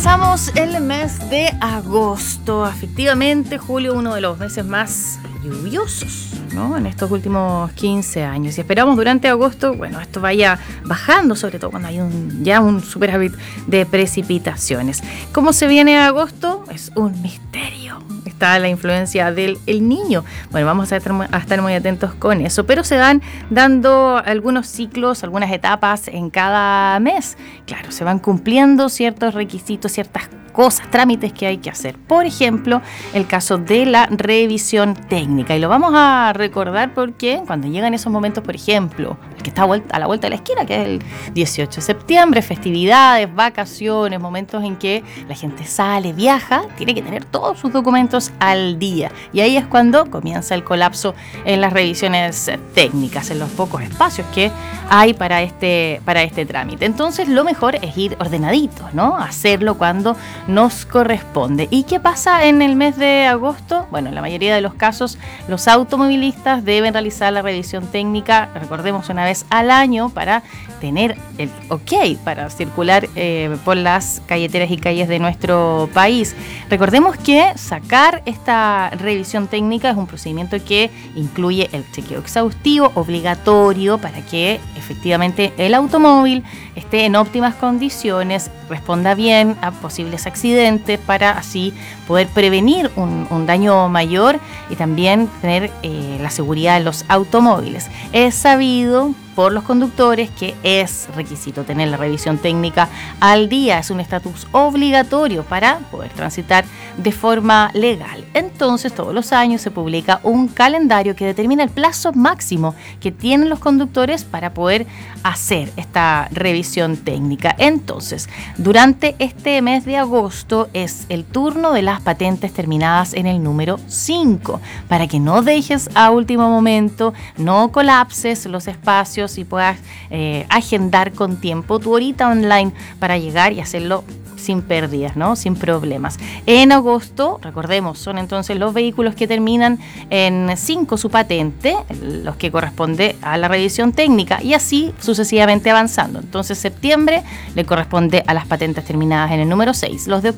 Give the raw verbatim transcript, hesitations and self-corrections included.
Comenzamos el mes de agosto. Efectivamente, julio, uno de los meses más lluviosos, ¿no?, en estos últimos quince años. Y esperamos durante agosto, bueno, esto vaya bajando, sobre todo cuando hay un, ya un superávit de precipitaciones. ¿Cómo se viene agosto? Es un misterio. Está la influencia del el niño. Bueno, vamos a estar, a estar muy atentos con eso, pero se van dando algunos ciclos, algunas etapas en cada mes. Claro, se van cumpliendo ciertos requisitos, ciertas cosas, trámites que hay que hacer. Por ejemplo, el caso de la revisión técnica. Y lo vamos a recordar porque cuando llegan esos momentos, por ejemplo, el que está a, vuelta, a la vuelta de la esquina, que es el dieciocho de septiembre, festividades, vacaciones, momentos en que la gente sale, viaja, tiene que tener todos sus documentos al día. Y ahí es cuando comienza el colapso en las revisiones técnicas, en los pocos espacios que hay para este, para este trámite. Entonces, lo mejor es ir ordenaditos, ¿no? Hacerlo cuando nos corresponde. ¿Y qué pasa en el mes de agosto? Bueno, en la mayoría de los casos, los automovilistas deben realizar la revisión técnica, recordemos, una vez al año para tener el ok para circular eh, por las carreteras y calles de nuestro país. Recordemos que sacar esta revisión técnica es un procedimiento que incluye el chequeo exhaustivo obligatorio para que efectivamente el automóvil esté en óptimas condiciones, responda bien a posibles accidentes para así poder prevenir un, un daño mayor y también tener eh, la seguridad de los automóviles. Es sabido por los conductores que es requisito tener la revisión técnica al día, es un estatus obligatorio para poder transitar de forma legal. Entonces, todos los años se publica un calendario que determina el plazo máximo que tienen los conductores para poder hacer esta revisión técnica. Entonces, durante este mes de agosto es el turno de las patentes terminadas en el número cinco, para que no dejes a último momento, no colapses los espacios y puedas eh, agendar con tiempo tu horita online para llegar y hacerlo sin pérdidas, ¿no?, sin problemas. En agosto, recordemos, son entonces los vehículos que terminan en cinco su patente, los que corresponde a la revisión técnica, y así sucesivamente avanzando. Entonces, septiembre le corresponde a las patentes terminadas en el número seis, los de